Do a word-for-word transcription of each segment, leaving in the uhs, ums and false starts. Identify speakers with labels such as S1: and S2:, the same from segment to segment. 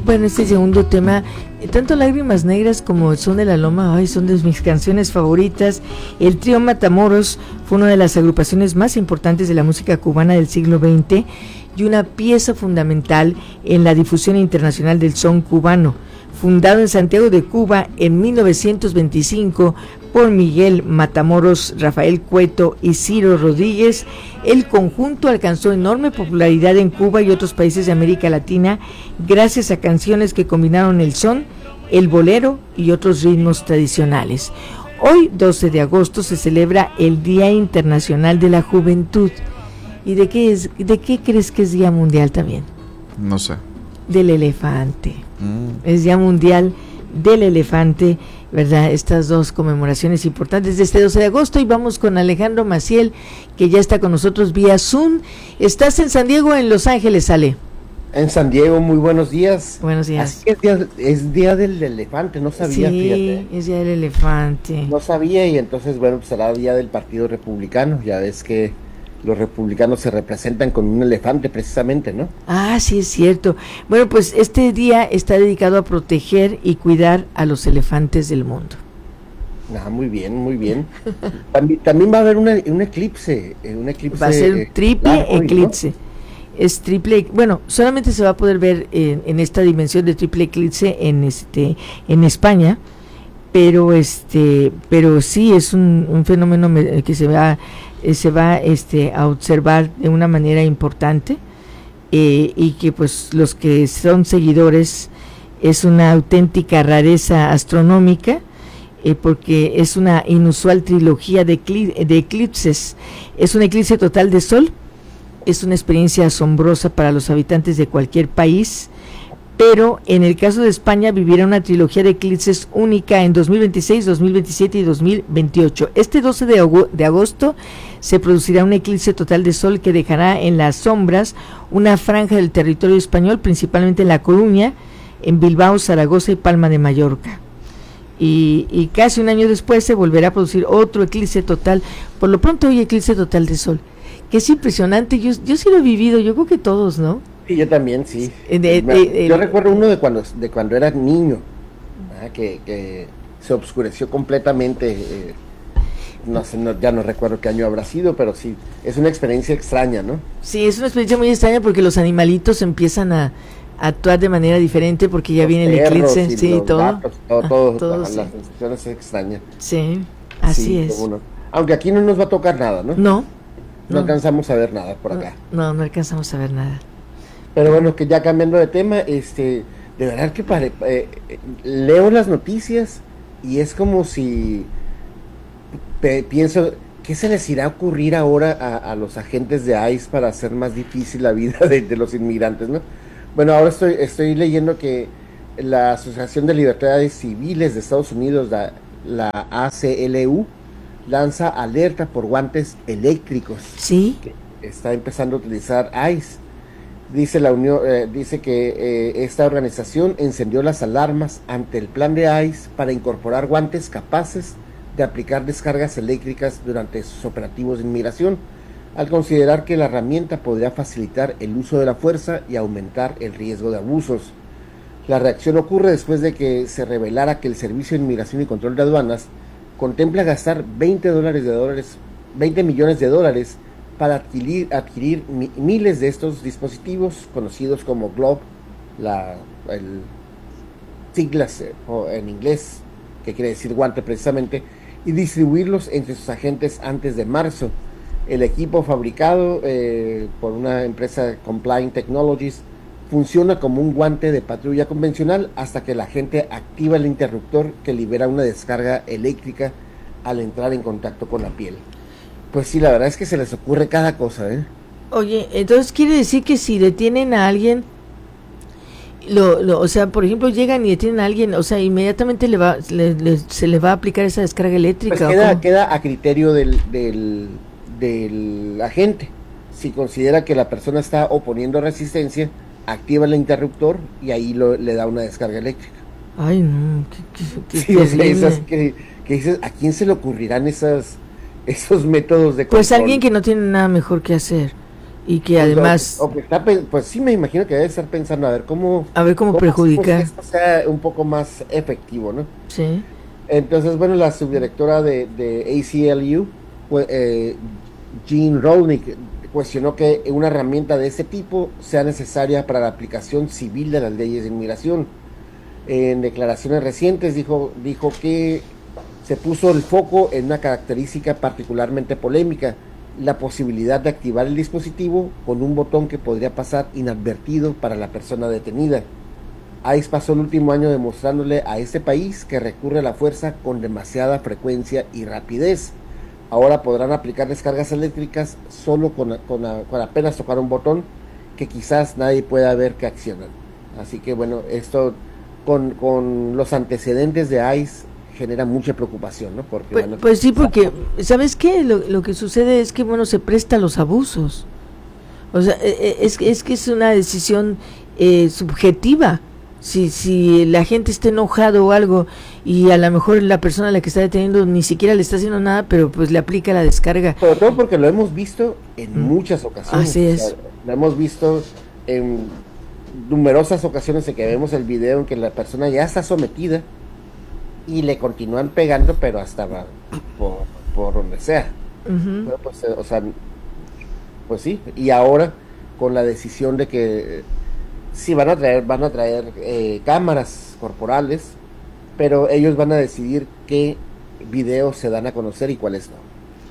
S1: Bueno, este segundo tema, tanto Lágrimas Negras como El Son de la Loma, ay, son de mis canciones favoritas. El trío Matamoros fue una de las agrupaciones más importantes de la música cubana del siglo veinte y una pieza fundamental en la difusión internacional del son cubano. Fundado en Santiago de Cuba en mil novecientos veinticinco por Miguel Matamoros, Rafael Cueto y Ciro Rodríguez, el conjunto alcanzó enorme popularidad en Cuba y otros países de América Latina gracias a canciones que combinaron el son, el bolero y otros ritmos tradicionales. Hoy, doce de agosto, se celebra el Día Internacional de la Juventud. ¿Y de qué es, de qué crees que es Día Mundial también?
S2: No sé.
S1: Del elefante.
S2: Mm.
S1: Es Día Mundial del Elefante, ¿verdad? Estas dos conmemoraciones importantes de este doce de agosto. Y vamos con Alejandro Maciel, que ya está con nosotros vía Zoom. Estás en San Diego, en Los Ángeles, Ale.
S3: En San Diego, muy buenos días.
S1: Buenos días.
S3: Así que es día, es día del elefante, no sabía,
S1: sí,
S3: fíjate.
S1: es Día del Elefante.
S3: No sabía, y entonces, bueno, pues será Día del Partido Republicano. Ya ves que los republicanos se representan con un elefante precisamente, ¿no?
S1: Ah, sí, es cierto. Bueno, pues este día está dedicado a proteger y cuidar a los elefantes del mundo.
S3: Ah, muy bien, muy bien. También, también va a haber una, un eclipse, un eclipse.
S1: Va a ser un triple
S3: largo,
S1: eclipse.
S3: ¿no?
S1: Es triple, bueno, solamente se va a poder ver en, en esta dimensión de triple eclipse en este en España, pero este, pero sí es un, un fenómeno que se va se va este a observar de una manera importante, eh, y que pues los que son seguidores es una auténtica rareza astronómica, eh, porque es una inusual trilogía de, ecl- de eclipses. Es un eclipse total de sol, es una experiencia asombrosa para los habitantes de cualquier país, pero en el caso de España vivirá una trilogía de eclipses única en dos mil veintiséis, dos mil veintisiete y dos mil veintiocho. Este doce de agosto se producirá un eclipse total de sol que dejará en las sombras una franja del territorio español, principalmente en La Coruña, en Bilbao, Zaragoza y Palma de Mallorca. Y, y casi un año después se volverá a producir otro eclipse total. Por lo pronto hoy eclipse total de sol, que es impresionante. Yo, yo sí lo he vivido, yo creo que todos, ¿no?
S3: Sí, yo también, sí.
S1: De, de, de,
S3: yo recuerdo uno de cuando de cuando era niño, ¿verdad? que, que se oscureció completamente. Eh, no sé, no, ya no recuerdo qué año habrá sido, pero sí, es una experiencia extraña, ¿no?
S1: Sí, es una experiencia muy extraña porque los animalitos empiezan a, a actuar de manera diferente porque ya los viene el eclipse, sí, todo.
S3: Gatos, todo,
S1: ah,
S3: todo,
S1: todo
S3: la,
S1: sí.
S3: La sensación es extraña.
S1: Sí, así sí, es.
S3: Uno. Aunque aquí no nos va a tocar nada, ¿no?
S1: No.
S3: No,
S1: no
S3: alcanzamos a ver nada por acá.
S1: No, no alcanzamos a ver nada.
S3: Pero bueno, que ya cambiando de tema, este, de verdad que pare, eh, leo las noticias y es como si pe, pienso, ¿qué se les irá a ocurrir ahora a, a los agentes de I C E para hacer más difícil la vida de, de los inmigrantes, ¿no? Bueno, ahora estoy, estoy leyendo que la Asociación de Libertades Civiles de Estados Unidos, la, la A C L U, lanza alerta por guantes eléctricos.
S1: Sí.
S3: Que está empezando a utilizar I C E. Dice la Unión, eh, dice que eh, esta organización encendió las alarmas ante el plan de I C E para incorporar guantes capaces de aplicar descargas eléctricas durante sus operativos de inmigración, al considerar que la herramienta podría facilitar el uso de la fuerza y aumentar el riesgo de abusos. La reacción ocurre después de que se revelara que el Servicio de Inmigración y Control de Aduanas contempla gastar veinte dólares de dólares, veinte millones de dólares para adquirir, adquirir mi, miles de estos dispositivos conocidos como Glove, la el, siglas eh, en inglés, que quiere decir guante precisamente, y distribuirlos entre sus agentes antes de marzo. El equipo fabricado eh, por una empresa Compliant Technologies funciona como un guante de patrulla convencional hasta que el agente activa el interruptor que libera una descarga eléctrica al entrar en contacto con la piel. Pues sí, la verdad es que se les ocurre cada cosa, ¿eh?
S1: Oye, entonces quiere decir que si detienen a alguien, lo, lo, o sea, por ejemplo, llegan y detienen a alguien, o sea, inmediatamente le va, le, le, se le va a aplicar esa descarga eléctrica.
S3: Pues queda, queda a criterio del, del, del agente. Si considera que la persona está oponiendo resistencia, activa el interruptor y ahí lo, le da una descarga eléctrica.
S1: Ay, no, qué, qué, qué
S3: sí, o sea, esas que, que dices, ¿a quién se le ocurrirán esas esos métodos de control?
S1: Pues alguien que no tiene nada mejor que hacer. y que además...
S3: O, o que está, pues sí me imagino que debe estar pensando a ver cómo...
S1: A ver cómo, cómo perjudica.
S3: Que esto sea un poco más efectivo, ¿no?
S1: Sí.
S3: Entonces, bueno, la subdirectora de, de A C L U, pues, eh, Jean Rolnick, cuestionó que una herramienta de este tipo sea necesaria para la aplicación civil de las leyes de inmigración. En declaraciones recientes dijo, dijo que se puso el foco en una característica particularmente polémica, la posibilidad de activar el dispositivo con un botón que podría pasar inadvertido para la persona detenida. ICE pasó el último año demostrándole a este país que recurre a la fuerza con demasiada frecuencia y rapidez. Ahora podrán aplicar descargas eléctricas solo con, con, con apenas tocar un botón que quizás nadie pueda ver que accionan. Así que bueno, esto con, con los antecedentes de ICE genera mucha preocupación, ¿no? Porque,
S1: pues,
S3: bueno,
S1: pues sí, porque, ¿sabes qué? Lo, lo que sucede es que, bueno, se presta a los abusos. O sea, es, es que es una decisión eh, subjetiva. Si, si la gente está enojado o algo y a lo mejor la persona a la que está deteniendo ni siquiera le está haciendo nada, pero pues le aplica la descarga.
S3: Sobre todo porque lo hemos visto en mm. muchas ocasiones.
S1: Así es.
S3: O sea, lo hemos visto en numerosas ocasiones en que vemos el video en que la persona ya está sometida y le continúan pegando, pero hasta va por, por donde sea. Uh-huh. Bueno, pues, o sea, pues sí. Y ahora con la decisión de que sí, van a traer, van a traer eh, cámaras corporales, pero ellos van a decidir qué videos se dan a conocer y cuáles no.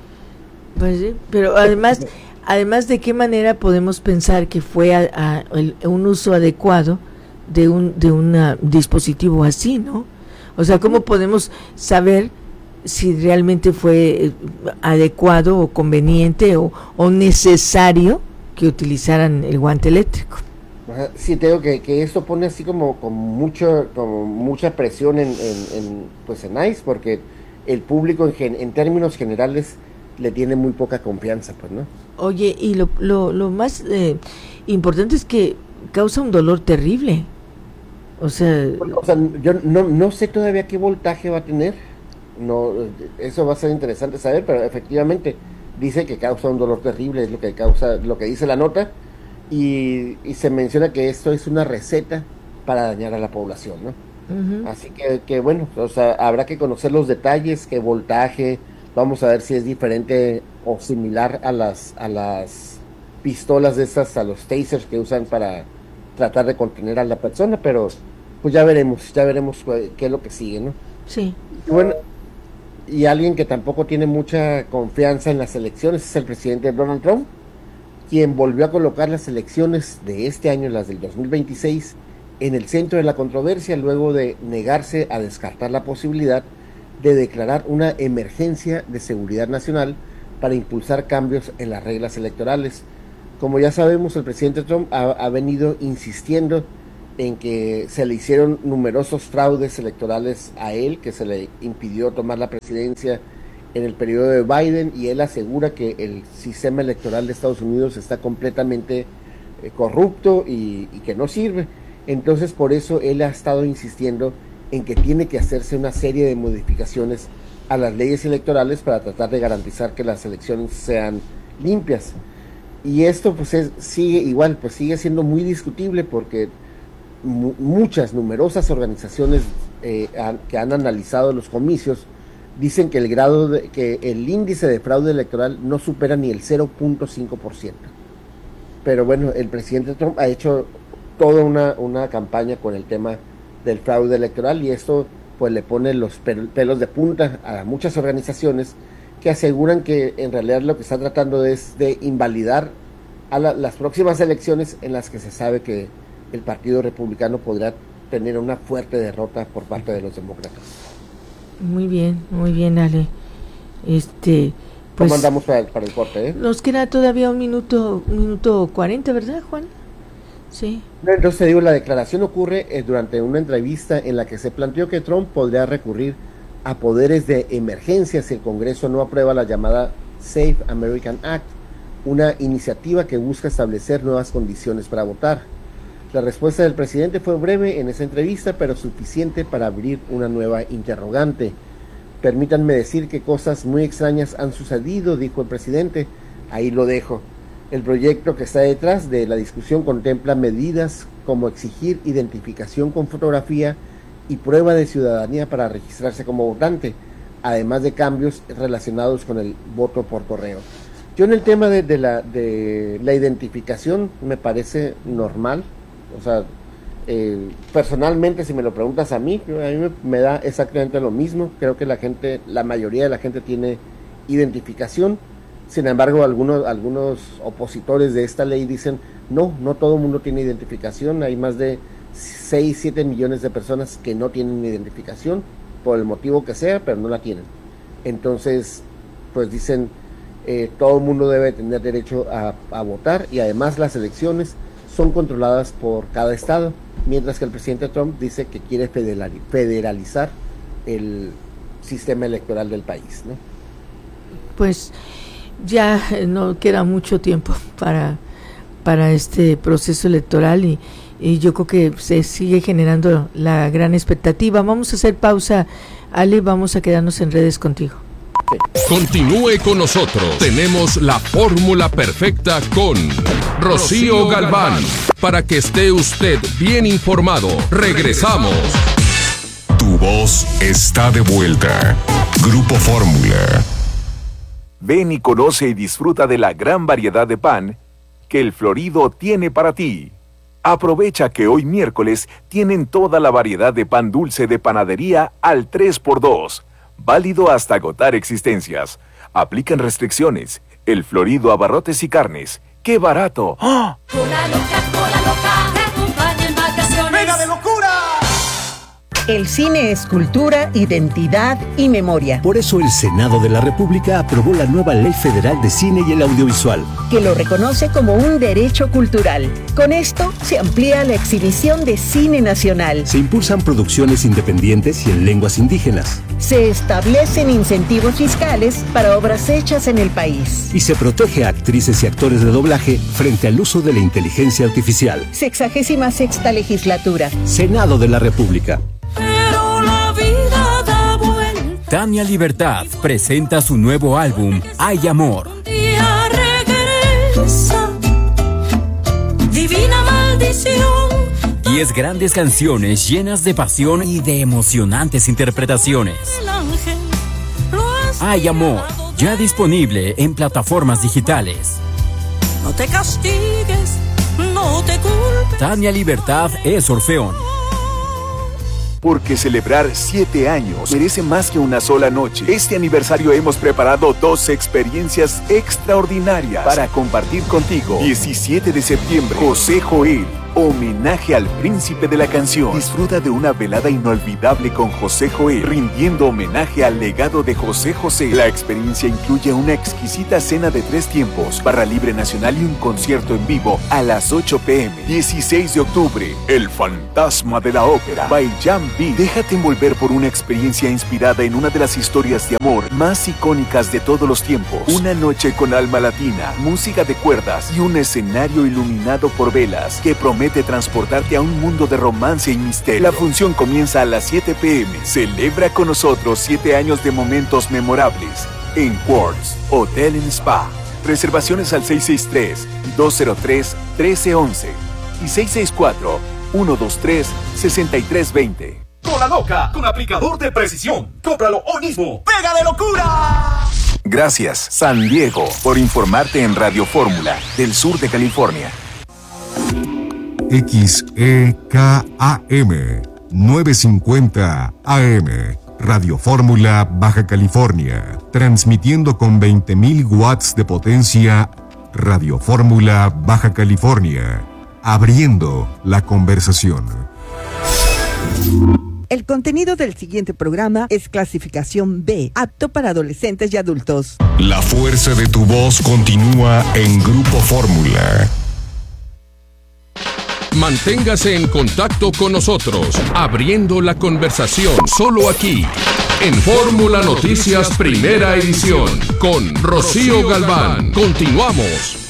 S1: Pues sí, pero además, además de qué manera podemos pensar que fue a, a el, un uso adecuado de un de un dispositivo así, ¿no? O sea, ¿cómo podemos saber si realmente fue adecuado o conveniente o, o necesario que utilizaran el guante eléctrico?
S3: Sí, tengo que, que esto pone así como con mucho, como mucha presión en, en, en pues en ICE, porque el público en, gen, en términos generales le tiene muy poca confianza, pues, ¿no?
S1: Oye, y lo, lo, lo más eh, importante es que causa un dolor terrible. O sea,
S3: bueno, o sea, yo no, no sé todavía qué voltaje va a tener. No, eso va a ser interesante saber, pero efectivamente dice que causa un dolor terrible, es lo que causa, lo que dice la nota. Y, y se menciona que esto es una receta para dañar a la población, ¿no? Uh-huh. Así que, que bueno, o sea, habrá que conocer los detalles, qué voltaje, vamos a ver si es diferente o similar a las a las pistolas de estas, a los tasers que usan para tratar de contener a la persona, pero pues ya veremos, ya veremos qué es lo que sigue, ¿no?
S1: Sí.
S3: Y bueno, y alguien que tampoco tiene mucha confianza en las elecciones es el presidente Donald Trump, quien volvió a colocar las elecciones de este año, las del dos mil veintiséis, en el centro de la controversia luego de negarse a descartar la posibilidad de declarar una emergencia de seguridad nacional para impulsar cambios en las reglas electorales. Como ya sabemos, el presidente Trump ha, ha venido insistiendo en que se le hicieron numerosos fraudes electorales a él, que se le impidió tomar la presidencia en el periodo de Biden, y él asegura que el sistema electoral de Estados Unidos está completamente eh, corrupto y, y que no sirve. Entonces, por eso él ha estado insistiendo en que tiene que hacerse una serie de modificaciones a las leyes electorales para tratar de garantizar que las elecciones sean limpias. Y esto pues es, sigue igual, pues sigue siendo muy discutible porque mu- muchas, numerosas organizaciones eh, han, que han analizado los comicios dicen que el grado de, que el índice de fraude electoral no supera ni el cero punto cinco por ciento. Pero bueno, el presidente Trump ha hecho toda una, una campaña con el tema del fraude electoral, y esto pues le pone los pelos de punta a muchas organizaciones que aseguran que en realidad lo que está tratando es de invalidar a la, las próximas elecciones en las que se sabe que el Partido Republicano podrá tener una fuerte derrota por parte de los demócratas.
S1: Muy bien, muy bien, Ale. Este, pues,
S3: ¿cómo andamos para el, para el corte? Eh?
S1: Nos queda todavía un minuto, un minuto cuarenta, ¿verdad, Juan? Sí.
S3: Entonces te digo, la declaración ocurre eh, durante una entrevista en la que se planteó que Trump podría recurrir a poderes de emergencia si el Congreso no aprueba la llamada Safe American Act, una iniciativa que busca establecer nuevas condiciones para votar. La respuesta del presidente fue breve en esa entrevista, pero suficiente para abrir una nueva interrogante. Permítanme decir que cosas muy extrañas han sucedido, dijo el presidente. Ahí lo dejo. El proyecto que está detrás de la discusión contempla medidas como exigir identificación con fotografía y prueba de ciudadanía para registrarse como votante, además de cambios relacionados con el voto por correo. Yo en el tema de, de, la, de la identificación me parece normal, o sea, eh, personalmente si me lo preguntas a mí, a mí me, me da exactamente lo mismo. Creo que la gente, la mayoría de la gente tiene identificación. Sin embargo, algunos, algunos opositores de esta ley dicen, no, no todo el mundo tiene identificación, hay más de seis, siete millones de personas que no tienen identificación, por el motivo que sea, pero no la tienen. Entonces, pues dicen, eh, todo el mundo debe tener derecho a, a votar, y además las elecciones son controladas por cada estado, mientras que el presidente Trump dice que quiere federalizar el sistema electoral del país, ¿no?
S1: Pues ya no queda mucho tiempo para, para este proceso electoral y, y yo creo que se sigue generando la gran expectativa. Vamos a hacer pausa, Ale, vamos a quedarnos en redes contigo.
S2: Continúe con nosotros. Tenemos la fórmula perfecta con Rocío Galván, para que esté usted bien informado. Regresamos.
S4: Tu voz está de vuelta. Grupo Fórmula.
S5: Ven y conoce y disfruta de la gran variedad de pan que el Florido tiene para ti. Aprovecha que hoy miércoles tienen toda la variedad de pan dulce de panadería al tres por dos. Válido hasta agotar existencias. Aplican restricciones. El Florido abarrotes y carnes. ¡Qué barato! ¡Oh!
S6: Cola loca, cola loca, te acompaña en vacaciones.
S7: ¡Venga de locura!
S8: El cine es cultura, identidad y memoria.
S9: Por eso el Senado de la República aprobó la nueva Ley Federal de Cine y el Audiovisual,
S8: que lo reconoce como un derecho cultural. Con esto se amplía la exhibición de cine nacional.
S9: Se impulsan producciones independientes y en lenguas indígenas.
S8: Se establecen incentivos fiscales para obras hechas en el país.
S9: Y se protege a actrices y actores de doblaje frente al uso de la inteligencia artificial.
S8: Sexagésima sexta legislatura.
S9: Senado de la República.
S6: Pero la vida da vuelta.
S10: Tania Libertad presenta su nuevo álbum, Hay Amor.
S6: Un día regresa, divina maldición.
S10: Diez grandes canciones llenas de pasión y de emocionantes interpretaciones.
S6: El ángel lo has
S10: Hay Amor, ya disponible en plataformas digitales.
S6: No te castigues, no te culpes.
S10: Tania Libertad es Orfeón.
S5: Porque celebrar siete años merece más que una sola noche. Este aniversario hemos preparado dos experiencias extraordinarias para compartir contigo. diecisiete de septiembre, José Joel, homenaje al príncipe de la canción. Disfruta de una velada inolvidable con José Joel, rindiendo homenaje al legado de José José. La experiencia incluye una exquisita cena de tres tiempos, barra libre nacional y un concierto en vivo a las ocho pe eme. dieciséis de octubre, El Fantasma de la Ópera, by Jan B. Déjate envolver por una experiencia inspirada en una de las historias de amor más icónicas de todos los tiempos. Una noche con alma latina, música de cuerdas y un escenario iluminado por velas que promete Promete transportarte a un mundo de romance y misterio. La función comienza a las siete pe eme. Celebra con nosotros siete años de momentos memorables en Quartz Hotel and Spa. Reservaciones al seis seis tres, dos cero tres, uno tres uno uno y seis seis cuatro, uno dos tres, seis tres dos cero.
S7: Cola loca con aplicador de precisión. Cómpralo hoy mismo. ¡Pega de locura!
S5: Gracias, San Diego, por informarte en Radio Fórmula del sur de California.
S4: X E K A M novecientos cincuenta A M, Radio Fórmula, Baja California, transmitiendo con veinte mil watts de potencia. Radio Fórmula, Baja California, abriendo la conversación.
S11: El contenido del siguiente programa es clasificación B, apto para adolescentes y adultos.
S4: La fuerza de tu voz continúa en Grupo Fórmula.
S2: Manténgase en contacto con nosotros, abriendo la conversación solo aquí, en Fórmula Noticias Primera Edición, con Rocío Galván. Continuamos.